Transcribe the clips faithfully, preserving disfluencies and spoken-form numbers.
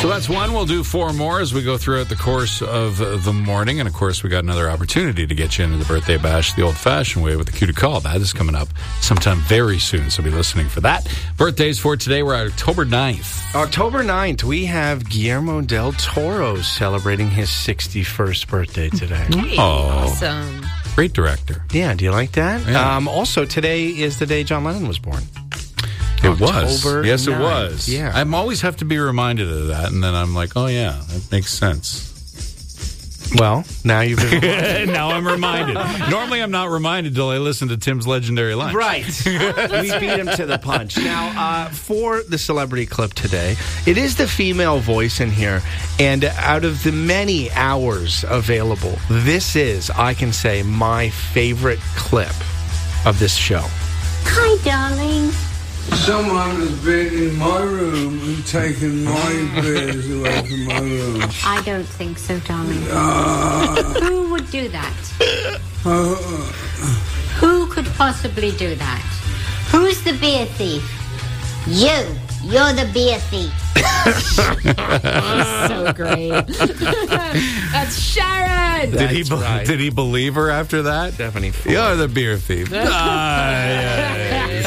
So that's one. We'll do four more as we go throughout the course of the morning. And, of course, we got another opportunity to get you into the birthday bash the old-fashioned way with a cue to call. That is coming up sometime very soon, so be listening for that. Birthdays for today, we're at October ninth. October ninth, we have Guillermo del Toro celebrating his sixty-first birthday today. Hey, oh, awesome. Great director. Yeah, do you like that? Yeah. Um, also, today is the day John Lennon was born. It October was. Yes, it ninth. was. Yeah. I always have to be reminded of that, and then I'm like, oh, yeah, that makes sense. Well, now you've been reminded. Now I'm reminded. Normally I'm not reminded till I listen to Tim's Legendary Lunch. Right. We beat him to the punch. Now, uh, for the celebrity clip today, it is the female voice in here, and out of the many hours available, this is, I can say, my favorite clip of this show. Hi, darling. Someone has been in my room and taken my beers away from my room. I don't think so, darling. Uh, Who would do that? uh, Who could possibly do that? Who's the beer thief? You. You're the beer thief. So great. That's Sharon. Did he, That's be- right. did he believe her after that? Stephanie Ford. You're the beer thief. Ah, yeah, yeah.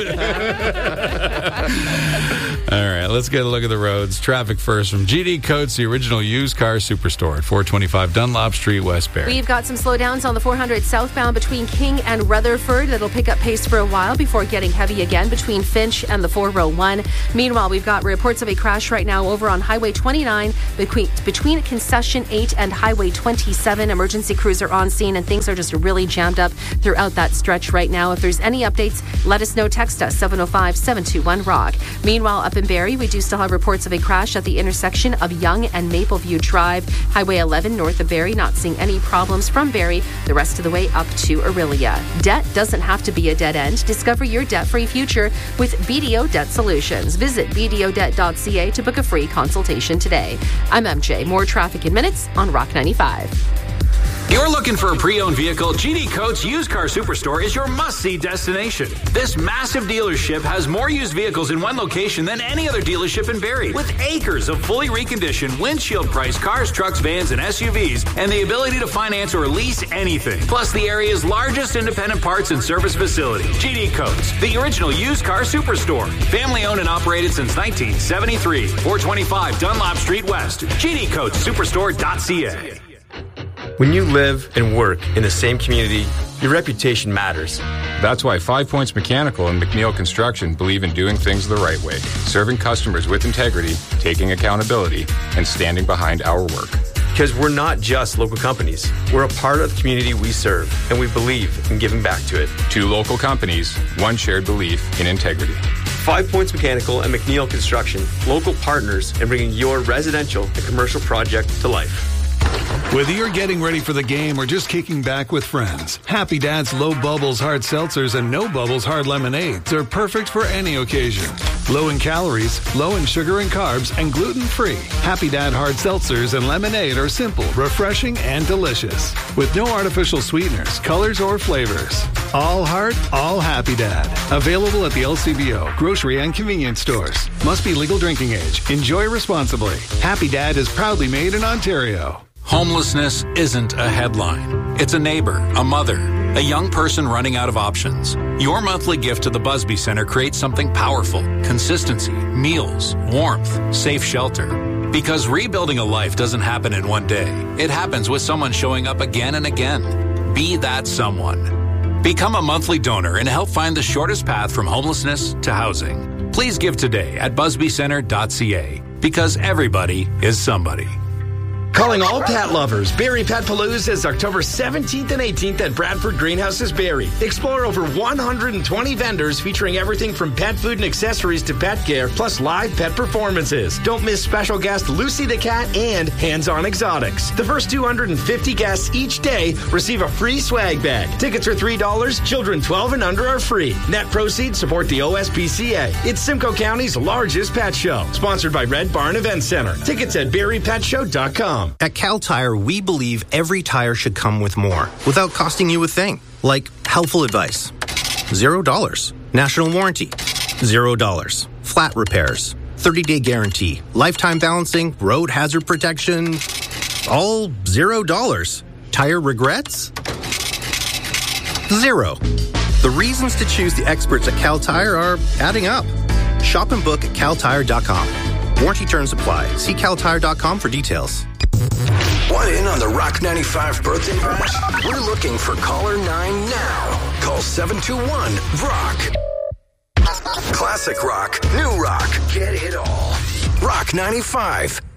All right, let's get a look at the roads. Traffic first from G D Coates, the original used car superstore at four twenty-five Dunlop Street, Westbury. We've got some slowdowns on the four hundred southbound between King and Rutherford. That'll pick up pace for a while before getting heavy again between Finch and the four oh one. Meanwhile, we've got reports of a crash right now over on Highway twenty-nine between, between Concession eight and Highway twenty-seven. Emergency crews are on scene and things are just really jammed up throughout that stretch right now. If there's any updates, let us know. Text us seven oh five, seven two one, rock. Meanwhile, up in Barrie, we do still have reports of a crash at the intersection of Young and Mapleview Drive. Highway eleven north of Barrie, not seeing any problems from Barrie the rest of the way up to Aurelia. Debt doesn't have to be a dead end. Discover your debt-free future with B D O Debt Solutions. Visit b d o debt dot c a to book a free consultation today. I'm M J. More traffic in minutes on Rock ninety-five. You're looking for a pre-owned vehicle? G D Coates Used Car Superstore is your must-see destination. This massive dealership has more used vehicles in one location than any other dealership in Barrie, with acres of fully reconditioned, windshield-priced cars, trucks, vans, and S U Vs, and the ability to finance or lease anything. Plus, the area's largest independent parts and service facility. G D Coates, the original used car superstore. Family-owned and operated since nineteen seventy-three. four twenty-five Dunlop Street West. G D Coates Superstore dot c a. When you live and work in the same community, your reputation matters. That's why Five Points Mechanical and McNeil Construction believe in doing things the right way, serving customers with integrity, taking accountability, and standing behind our work. Because we're not just local companies. We're a part of the community we serve, and we believe in giving back to it. Two local companies, one shared belief in integrity. Five Points Mechanical and McNeil Construction, local partners in bringing your residential and commercial project to life. Whether you're getting ready for the game or just kicking back with friends, Happy Dad's Low Bubbles Hard Seltzers and No Bubbles Hard Lemonades are perfect for any occasion. Low in calories, low in sugar and carbs, and gluten-free. Happy Dad Hard Seltzers and Lemonade are simple, refreshing, and delicious. With no artificial sweeteners, colors, or flavors. All heart, all Happy Dad. Available at the L C B O, grocery, and convenience stores. Must be legal drinking age. Enjoy responsibly. Happy Dad is proudly made in Ontario. Homelessness isn't a headline. It's a neighbor, a mother, a young person running out of options. Your monthly gift to the Busby Center creates something powerful. Consistency, meals, warmth, safe shelter. Because rebuilding a life doesn't happen in one day. It happens with someone showing up again and again. Be that someone. Become a monthly donor and help find the shortest path from homelessness to housing. Please give today at busby center dot c a. Because everybody is somebody. Calling all pet lovers, Barrie Pet Palooza is October seventeenth and eighteenth at Bradford Greenhouses, Barrie. Explore over one hundred twenty vendors featuring everything from pet food and accessories to pet care, plus live pet performances. Don't miss special guest Lucy the Cat and Hands-On Exotics. The first two hundred fifty guests each day receive a free swag bag. Tickets are three dollars. Children twelve and under are free. Net proceeds support the O S P C A. It's Simcoe County's largest pet show. Sponsored by Red Barn Event Center. Tickets at barrie pet show dot com. At Cal Tire, we believe every tire should come with more, without costing you a thing. Like helpful advice, zero dollars. National warranty, zero dollars. Flat repairs, thirty-day guarantee, lifetime balancing, road hazard protection, all zero dollars. Tire regrets? Zero. The reasons to choose the experts at Cal Tire are adding up. Shop and book at cal tire dot com. Warranty terms apply. See cal tire dot com for details. Want in on the Rock ninety-five birthday bash? We're looking for caller nine now. Call seven two one, rock. Classic rock, new rock, get it all. Rock ninety-five.